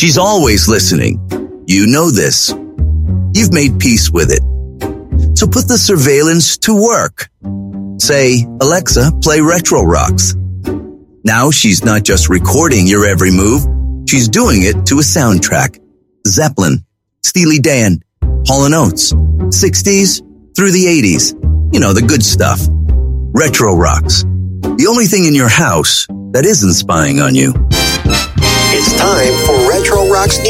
She's always listening. You know this. You've made peace with it. So put the surveillance to work. Say, Alexa, play Retro Rocks. Now she's not just recording your every move. She's doing it to a soundtrack. Zeppelin, Steely Dan, Hall & Oates, 60s through the 80s. You know, the good stuff. Retro Rocks. The only thing in your house that isn't spying on you. It's time for Retro Rocks